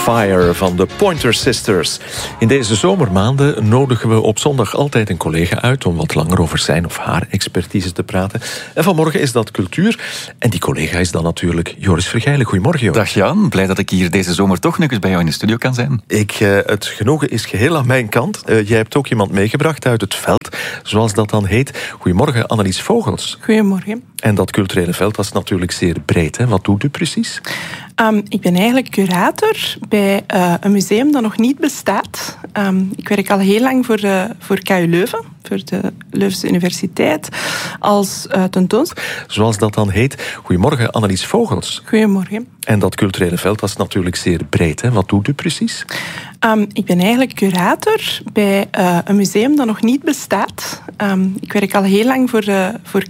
Fire van de Pointer Sisters. In deze zomermaanden nodigen we op zondag altijd een collega uit om wat langer over zijn of haar expertise te praten. En vanmorgen is dat cultuur. En die collega is dan natuurlijk Joris Vergijlen. Goedemorgen, Joris. Dag Jan, blij dat ik hier deze zomer toch nog eens bij jou in de studio kan zijn. Het genoegen is geheel aan mijn kant. Jij hebt ook iemand meegebracht uit het veld, zoals dat dan heet. Goedemorgen, Annelies Vogels. Goedemorgen. En dat culturele veld, dat is natuurlijk zeer breed. Hè? Wat doet u precies? Ik ben eigenlijk curator bij een museum dat nog niet bestaat. Ik werk al heel lang voor KU Leuven, voor de Leuvense Universiteit, als tentoonstelling. Zoals dat dan heet. Goedemorgen, Annelies Vogels. Goedemorgen. En dat culturele veld, dat is natuurlijk zeer breed. Hè? Wat doet u precies? Ik ben eigenlijk curator bij een museum dat nog niet bestaat. Ik werk al heel lang voor